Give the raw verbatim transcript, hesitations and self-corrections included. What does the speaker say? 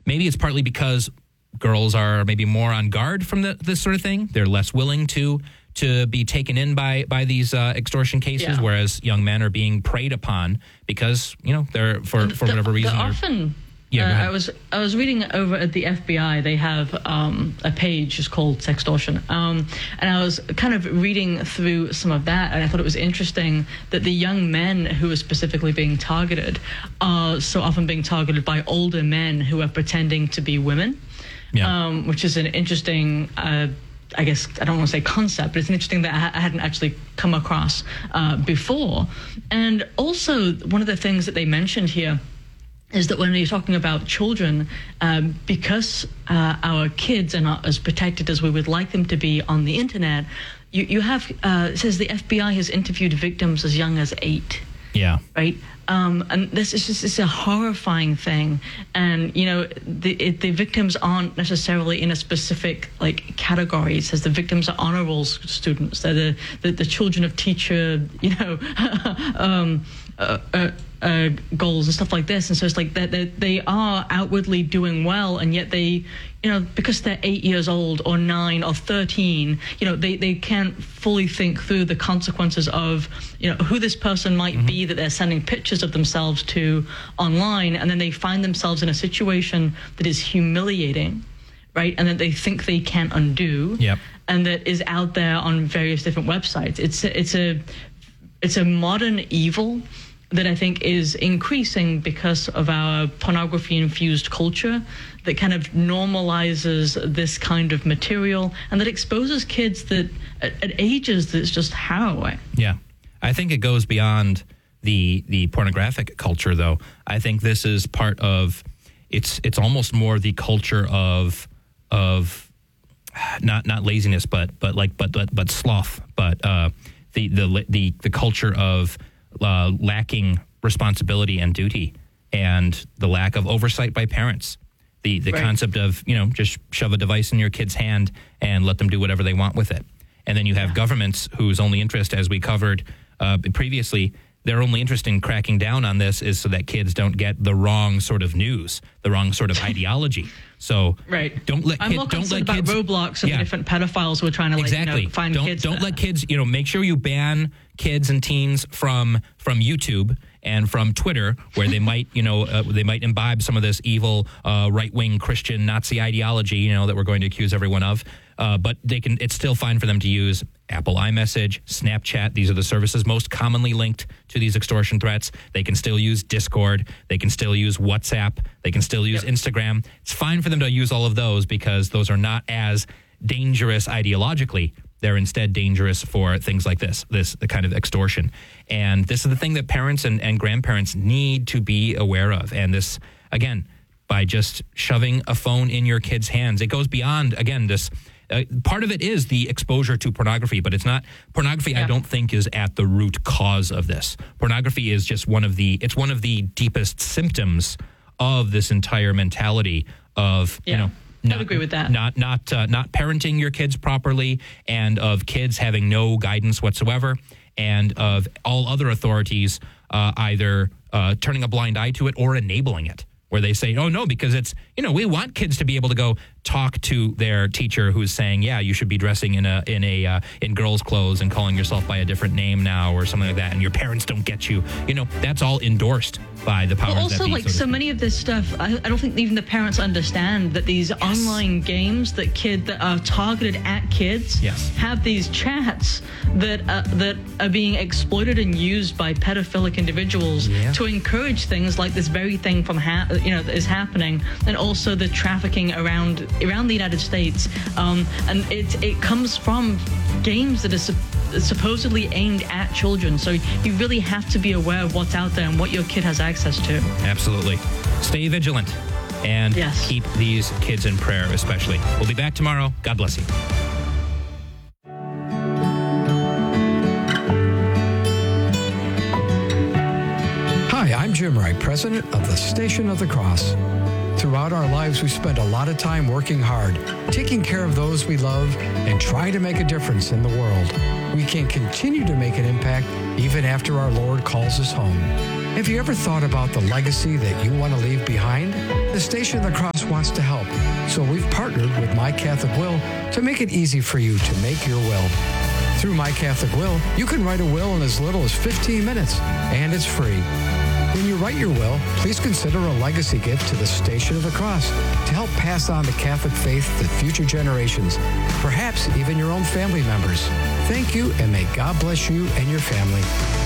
maybe it's partly because girls are maybe more on guard from the, this sort of thing. They're less willing to to be taken in by by these uh, extortion cases, yeah. whereas young men are being preyed upon because, you know, they're for, for the, whatever reason. The often, yeah, uh, I was I was reading over at the F B I. They have um, a page just called Sextortion, um, and I was kind of reading through some of that, and I thought it was interesting that the young men who are specifically being targeted are so often being targeted by older men who are pretending to be women, yeah. um, which is an interesting. Uh, I guess I don't want to say concept, but it's interesting that I hadn't actually come across uh, before. And also, one of the things that they mentioned here is that when you're talking about children, um, because uh, our kids are not as protected as we would like them to be on the internet, you, you have, uh, it says the F B I has interviewed victims as young as eight. Yeah. Right. Um, and this is just it's a horrifying thing. And, you know, the it, the victims aren't necessarily in a specific, like, category. It says the victims are honor roll students. They're the, the, the children of teacher, you know, um, uh, uh, uh, goals and stuff like this. And so it's like that they, they are outwardly doing well, and yet they, you know, because they're eight years old or nine or thirteen, you know, they, they can't fully think through the consequences of, you know, who this person might mm-hmm. be that they're sending pictures of themselves to online, and then they find themselves in a situation that is humiliating, right? And that they think they can't undo, yep. and that is out there on various different websites. It's a, it's a it's a modern evil that I think is increasing because of our pornography-infused culture that kind of normalizes this kind of material and that exposes kids that at, at ages that's just harrowing. Yeah. I think it goes beyond the the pornographic culture, though. I think this is part of, it's it's almost more the culture of of not not laziness, but but like but but, but sloth, but uh, the, the the the culture of uh, lacking responsibility and duty, and the lack of oversight by parents. The the right. concept of, you know, just shove a device in your kid's hand and let them do whatever they want with it. And then you have yeah. governments whose only interest, as we covered uh, previously, their only interest in cracking down on this is so that kids don't get the wrong sort of news, the wrong sort of ideology. So right. don't let I'm kid, more don't let about kids Roblox and yeah. the different pedophiles who are trying to like, exactly. you know, find don't, kids. Don't there. let kids, you know, make sure you ban kids and teens from from YouTube and from Twitter, where they might, you know, uh, they might imbibe some of this evil uh, right-wing Christian Nazi ideology, you know, that we're going to accuse everyone of. Uh, but they can. It's still fine for them to use Apple iMessage, Snapchat. These are the services most commonly linked to these extortion threats. They can still use Discord. They can still use WhatsApp. They can still use yep. Instagram. It's fine for them to use all of those because those are not as dangerous ideologically. They're instead dangerous for things like this, this the kind of extortion. And this is the thing that parents and, and grandparents need to be aware of. And this, again, by just shoving a phone in your kid's hands, it goes beyond, again, this... Uh, part of it is the exposure to pornography, but it's not pornography. Yeah. I don't think is at the root cause of this. Pornography is just one of the. It's one of the deepest symptoms of this entire mentality of yeah. you know. Not, I'd agree with that. Not not uh, not parenting your kids properly, and of kids having no guidance whatsoever, and of all other authorities uh, either uh, turning a blind eye to it or enabling it. Where they say, oh, no, because it's, you know, we want kids to be able to go talk to their teacher who's saying, yeah, you should be dressing in a in a uh, in girls' clothes and calling yourself by a different name now or something like that. And your parents don't get you. You know, that's all endorsed by the powers well, also, that be. like, so, so many of this stuff, I, I don't think even the parents understand that these yes. online games that kid that are targeted at kids yes. have these chats that uh, that are being exploited and used by pedophilic individuals yeah. to encourage things like this very thing from ha- you know that is happening, and also the trafficking around around the United States. Um, and it it comes from games that are su- supposedly aimed at children. So you really have to be aware of what's out there and what your kid has access to. Absolutely. Stay vigilant and yes. keep these kids in prayer, especially. We'll be back tomorrow. God bless you. Hi, I'm Jim Wright, president of the Station of the Cross. Throughout our lives, we spend a lot of time working hard, taking care of those we love, and trying to make a difference in the world. We can continue to make an impact even after our Lord calls us home. Have you ever thought about the legacy that you want to leave behind? The Station of the Cross wants to help, so we've partnered with My Catholic Will to make it easy for you to make your will. Through My Catholic Will, you can write a will in as little as fifteen minutes, and it's free. When you write your will, please consider a legacy gift to the Station of the Cross to help pass on the Catholic faith to future generations, perhaps even your own family members. Thank you, and may God bless you and your family.